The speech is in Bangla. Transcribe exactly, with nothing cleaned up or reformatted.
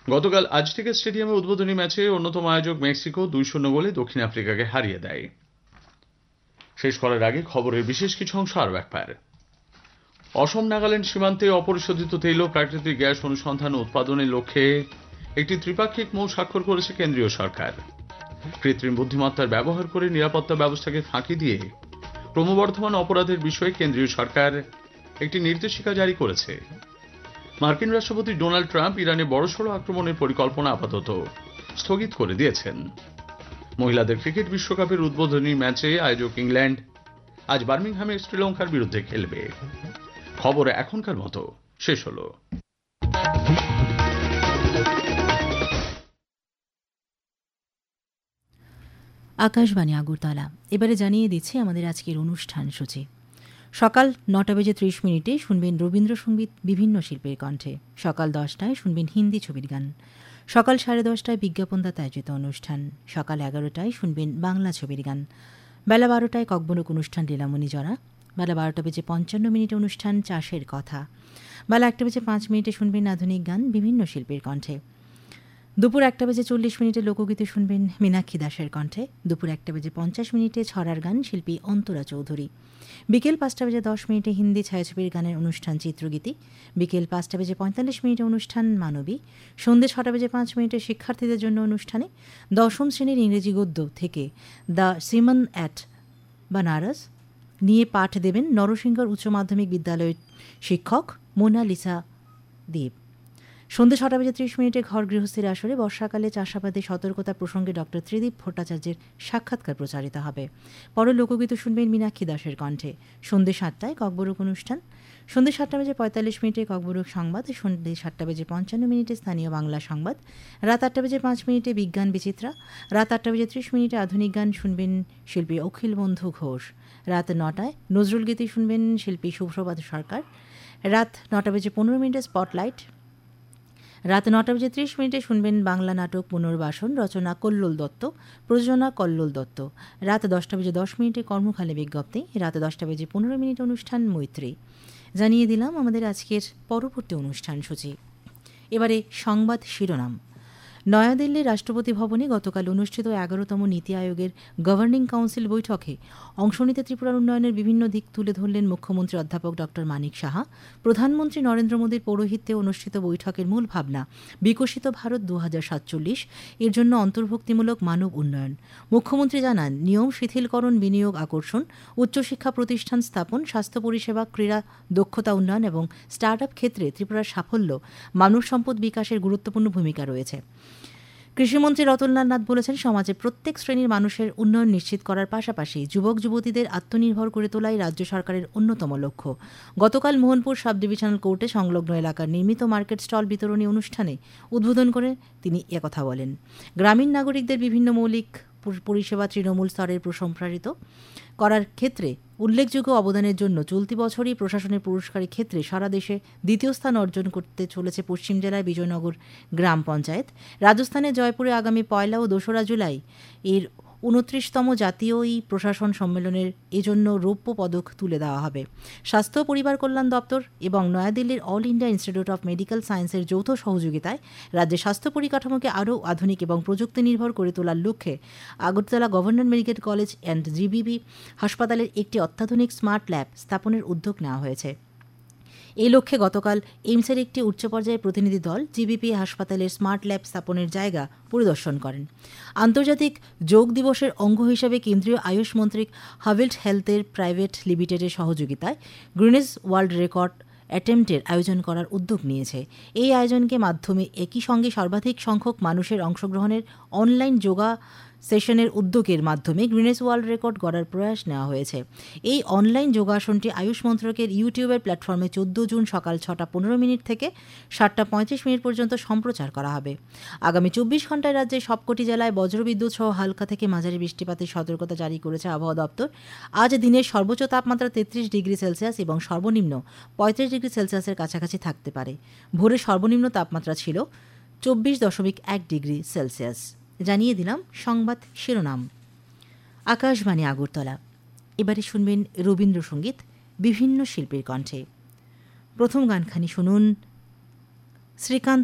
গতকাল আজটেকা স্টেডিয়ামে উদ্বোধনী ম্যাচে অন্যতম আয়োজক মেক্সিকো দুই শূন্য গোলে দক্ষিণ আফ্রিকাকে হারিয়ে দেয়। শেষ করার আগে খবরের বিশেষ কিছু অংশ আরও একবার। অসম নাগাল্যান্ড সীমান্তে অপরিশোধিত তৈল ও প্রাকৃতিক গ্যাস অনুসন্ধান ও উৎপাদনের লক্ষ্যে একটি ত্রিপাক্ষিক মৌ স্বাক্ষর করেছে কেন্দ্রীয় সরকার। কৃত্রিম বুদ্ধিমত্তার ব্যবহার করে নিরাপত্তা ব্যবস্থাকে ফাঁকি দিয়ে ক্রমবর্ধমান অপরাধের বিষয়ে কেন্দ্রীয় সরকার একটি নির্দেশিকা জারি করেছে। মার্কিন রাষ্ট্রপতি ডোনাল্ড ট্রাম্প ইরানে বড়সড় আক্রমণের পরিকল্পনা আপাতত স্থগিত করে দিয়েছেন। মহিলাদের ক্রিকেট বিশ্বকাপের উদ্বোধনী ম্যাচে আয়োজক ইংল্যান্ড আজ বার্মিংহামে শ্রীলঙ্কার বিরুদ্ধে খেলবে। খবর এখনকার মতো শেষ হলো। আকাশবাণী আগরতলা। এবারে জানিয়ে দিচ্ছি আমাদের আজকের অনুষ্ঠান সূচি। সকাল নটা বেজে ত্রিশ মিনিটে শুনবেন রবীন্দ্রসঙ্গীত বিভিন্ন শিল্পীর কণ্ঠে। সকাল দশটায় শুনবেন হিন্দি ছবির গান। সকাল সাড়ে দশটায় বিজ্ঞাপনদাতা আয়োজিত অনুষ্ঠান। সকাল এগারোটায় শুনবেন বাংলা ছবির গান। বেলা বারোটায় ককবরক অনুষ্ঠান লীলামণি জরা। বেলা বারোটা বেজে পঞ্চান্ন মিনিটে অনুষ্ঠান চাষের কথা। বেলা একটা বেজে পাঁচ মিনিটে শুনবেন আধুনিক গান বিভিন্ন শিল্পীর কণ্ঠে। দুপুর একটা বেজে চল্লিশ মিনিটে লোকগীতি শুনবেন মীনাক্ষী দাসের কণ্ঠে। দুপুর একটা বেজে পঞ্চাশ মিনিটে ছড়ার গান শিল্পী অন্তরা চৌধুরী। বিকেল পাঁচটা বেজে দশ মিনিটে হিন্দি ছায়াছবির গানের অনুষ্ঠান চিত্রগীতি। বিকেল পাঁচটা বেজে পঁয়তাল্লিশ মিনিটে অনুষ্ঠান মানবী। সন্ধ্যে ছটা বেজে পাঁচ মিনিটে শিক্ষার্থীদের জন্য অনুষ্ঠানে দশম শ্রেণীর ইংরেজি গদ্য থেকে দ্য সিমন অ্যাট বানারস নিয়ে পাঠ দেবেন নরসিংগড় উচ্চ মাধ্যমিক বিদ্যালয়ের শিক্ষক মোনালিসা দেব। সন্ধ্যে ছটা বেজে ত্রিশ মিনিটে ঘর গৃহস্থির আসরে বর্ষাকালে চাষাবাদে সতর্কতা প্রসঙ্গে ডক্টর ত্রিদীপ ভট্টাচার্যের সাক্ষাৎকার প্রচারিত হবে। পরে লোকগীত শুনবেন মীনাক্ষী দাসের কণ্ঠে। সন্ধ্যে সাতটায় ককবরক অনুষ্ঠান। সন্ধ্যে সাতটা বেজে পঁয়তাল্লিশ মিনিটে ককবরক সংবাদ। সন্ধ্যে সাতটা বেজে পঞ্চান্ন মিনিটে স্থানীয় বাংলা সংবাদ। রাত আটটা বেজে পাঁচ মিনিটে বিজ্ঞান বিচিত্রা। রাত আটটা বেজে ত্রিশ মিনিটে আধুনিক গান শুনবেন শিল্পী অখিল বন্ধু ঘোষ। রাত নটায় নজরুল গীতি শুনবেন শিল্পী সুপ্রভাত সরকার। রাত নটা বেজে পনেরো মিনিটে স্পটলাইট। রাত নটা বেজে ত্রিশ মিনিটে শুনবেন বাংলা নাটক পুনর্বাসন, রচনা কল্লোল দত্ত, প্রযোজনা কল্লোল দত্ত। রাত দশটা বেজে দশ মিনিটে কর্মখালে বিজ্ঞপ্তি। রাত দশটা বেজে পনেরো মিনিট অনুষ্ঠান মৈত্রী। জানিয়ে দিলাম আমাদের আজকের পরবর্তী অনুষ্ঠান সূচি। এবারে সংবাদ শিরোনাম। নয়াদিল্লির রাষ্ট্রপতি ভবনে গতকাল অনুষ্ঠিত এগারোতম নীতি আয়োগের গভর্নিং কাউন্সিল বৈঠকে অংশ নিতে ত্রিপুরার উন্নয়নের বিভিন্ন দিক তুলে ধরলেন মুখ্যমন্ত্রী অধ্যাপক ড মানিক সাহা। প্রধানমন্ত্রী নরেন্দ্র মোদীর পৌরোহিত্যে অনুষ্ঠিত বৈঠকের মূল ভাবনা বিকশিত ভারত দু হাজার সাতচল্লিশ, এর জন্য অন্তর্ভুক্তিমূলক মানব উন্নয়ন। মুখ্যমন্ত্রী জানান, নিয়ম শিথিলকরণ, বিনিয়োগ আকর্ষণ, উচ্চশিক্ষা প্রতিষ্ঠান স্থাপন, স্বাস্থ্য পরিষেবা, ক্রীড়া দক্ষতা উন্নয়ন এবং স্টার্ট আপ ক্ষেত্রে ত্রিপুরার সাফল্য মানব সম্পদ বিকাশের গুরুত্বপূর্ণ ভূমিকা রয়েছে। কৃষিমন্ত্রী রতনলাল নাথ বলেছেন, সমাজের প্রত্যেক শ্রেণীর মানুষের উন্নয়ন নিশ্চিত করার পাশাপাশি যুবক যুবতীদের আত্মনির্ভর করে তোলাই রাজ্য সরকারের অন্যতম লক্ষ্য। গতকাল মোহনপুর সাব ডিভিশনাল কোর্টে সংলগ্ন এলাকার নির্মিত মার্কেট স্টল বিতরণী অনুষ্ঠানে উদ্বোধন করে তিনি একথা বলেন। গ্রামীণ নাগরিকদের বিভিন্ন মৌলিক পরিষেবা তৃণমূল স্তরের প্রসম্প্রারিত করার ক্ষেত্রে উল্লেখযোগ্য অবদানের জন্য চলতি বছরই প্রশাসনের পুরস্কারের ক্ষেত্রে সারা দেশে দ্বিতীয় স্থান অর্জন করতে চলেছে পশ্চিম জেলার বিজয়নগর গ্রাম পঞ্চায়েত। রাজস্থানের জয়পুরে আগামী পয়লা ও দোসরা জুলাই এর উনত্রিশতম জাতীয় এই প্রশাসন সম্মেলনের এজন্য রৌপ্য পদক তুলে দেওয়া হবে। স্বাস্থ্য পরিবার কল্যাণ দপ্তর এবং নয়াদিল্লির all India institute of medical সায়েন্সের যৌথ সহযোগিতায় রাজ্যের স্বাস্থ্য পরিকাঠামোকে আরও আধুনিক এবং প্রযুক্তি নির্ভর করে তোলার লক্ষ্যে Agartala government medical college and GBB হাসপাতালের একটি অত্যাধুনিক স্মার্ট ল্যাব স্থাপনের উদ্যোগ নেওয়া হয়েছে। এই লক্ষ্যে গতকাল এইমসের একটি উচ্চ পর্যায়ের প্রতিনিধি দল জিবিপি হাসপাতালের স্মার্ট ল্যাব স্থাপনের জায়গা পরিদর্শন করেন। আন্তর্জাতিক যোগ দিবসের অঙ্গ হিসাবে কেন্দ্রীয় আয়ুষ মন্ত্রী হাভেল্ট হেলথের প্রাইভেট লিমিটেডের সহযোগিতায় গ্রিনেস ওয়ার্ল্ড রেকর্ড অ্যাটেম্পটের আয়োজন করার উদ্যোগ নিয়েছে। এই আয়োজনকে মাধ্যমে একই সঙ্গে সর্বাধিক সংখ্যক মানুষের অংশগ্রহণের অনলাইন যোগা সেশনের উদ্যোগের মাধ্যমে গ্রিনেস ওয়ার্ল্ড রেকর্ড গড়ার প্রয়াস নেওয়া হয়েছে। এই অনলাইন যোগাসনটি আয়ুষ মন্ত্রকের ইউটিউবের প্ল্যাটফর্মে চোদ্দ জুন সকাল ছটা পনেরো মিনিট থেকে সাতটা পঁয়ত্রিশ মিনিট পর্যন্ত সম্প্রচার করা হবে। আগামী চব্বিশ ঘন্টায় রাজ্যের সবকটি জেলায় বজ্রবিদ্যুৎ সহ হালকা থেকে মাঝারি বৃষ্টিপাতের সতর্কতা জারি করেছে আবহাওয়া দপ্তর। আজ দিনের সর্বোচ্চ তাপমাত্রা তেত্রিশ ডিগ্রি সেলসিয়াস এবং সর্বনিম্ন পঁয়ত্রিশ ডিগ্রি সেলসিয়াসের কাছাকাছি থাকতে পারে। ভোরে সর্বনিম্ন তাপমাত্রা ছিল চব্বিশ দশমিক এক ডিগ্রি সেলসিয়াস। জানিয়ে দিলাম সংবাদ শিরোনাম। আকাশবাণী আগরতলা। এবারে শুনবেন রবীন্দ্রসঙ্গীত বিভিন্ন শিল্পীর কণ্ঠে। প্রথম গানখানি শুনুন শ্রীকান্ত